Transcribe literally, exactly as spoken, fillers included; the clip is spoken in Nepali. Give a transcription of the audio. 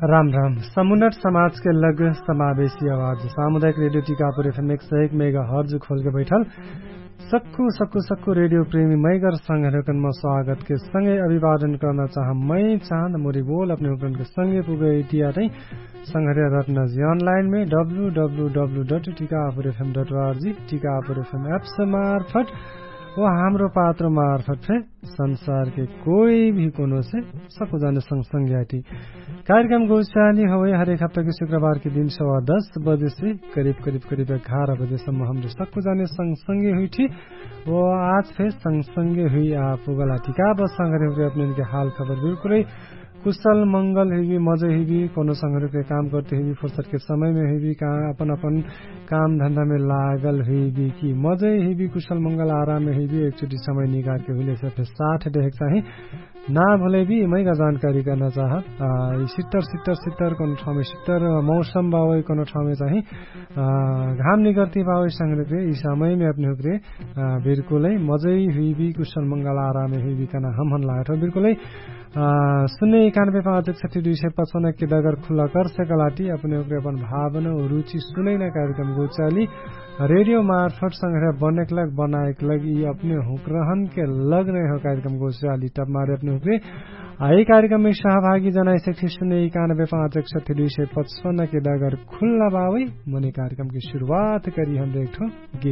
राम राम। समुन्नत समाज के लग समावेशी आवाज सामुदायिक रेडियो टीकापुर एफएम एक सौ एक मेगा हर्ज खोल के बैठल सक्कु सक्कु सक्कु रेडियो प्रेमी मैगर संघरकन में स्वागत के संगे अभिवादन करना चाह मैं चांद मोरी बोल अपने उपकरण के संगे पुगे इतिहास संघर्य रत्न जी ऑनलाइन में W W W dot Tikapur FM dot ORG Tikapur FM app से मार्फत वो हाम्रो पात्र मार्फत से संसार के कोई भी कोनों से सबको जाने संग संज्ञाती कार्यक्रम गोस्वानी हुए हर एक हफ्ते के शुक्रवार के दिन सवा दस बजे से करीब करीब करीब ग्यारह बजे सम्म हम सबको जाने संग संगे हुई थी। वो आज फिर संग संगे हुई आप गला टीका बस संग अपने इनके हाल खबर बिल्कुल कुशल मंगल हुई मजे हुई कोनो संगठन के काम करते हुई फुर्सत के समय में हुई कहाँ अपन अपन काम धंधा में लागल हुई भी की मजे हुई कुशल मंगल आराम में हुई एक चुटी समय निकाल के हुए से फिर साठ देख चाहे ना भले भी मैं का जानकारी करना चाह सिट्टर सिट्टर सिट्टर कोनो ठाउँ में सिट्टर मौसम बावे कोनो ठाउँ में चाहे घाम निकलती बावे संगठन के इस समय में अपने हुए बिल्कुल मजे हुई भी कुशल मंगल आराम में हुई भी करना हम हम लाए बिल्कुल शून्य इक्यानवे पाँच इकसठी दुई सय पचपन्न के दगर खुला कर सकलाटी अपने अपन भावना और रुचि सुनै न कार्यक्रम गोचाली रेडियो मार्फत संग्रह बने के लग बनाए के लग ये अपने हुक्रहन के लग रहे हो कार्यक्रम गोचाली तब मारे अपने हुक्रे आई कार्यक्रम में सहभागी जनाई सकती शून्य इक्यानवे पाँच इकसठी दुई सय पचपन्न के दगर खुल्ला बावे मने कार्यक्रम की शुरुआत करी हम देखो